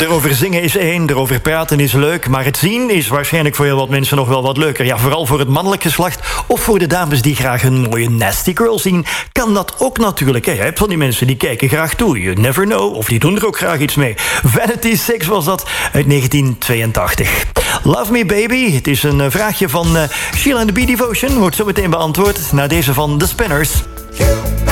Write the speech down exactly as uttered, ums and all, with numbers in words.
erover zingen is één, erover praten is leuk, maar het zien is waarschijnlijk voor heel wat mensen nog wel wat leuker. Ja, vooral voor het mannelijk geslacht of voor de dames die graag een mooie nasty girl zien, kan dat ook natuurlijk. Hè. Je hebt van die mensen die kijken graag toe, you never know, of die doen er ook graag iets mee. Vanity Six was dat uit negentien tweeëntachtig. Love Me Baby, het is een vraagje van uh, Sheila and the Bee Devotion, wordt zo meteen beantwoord na deze van The Spinners.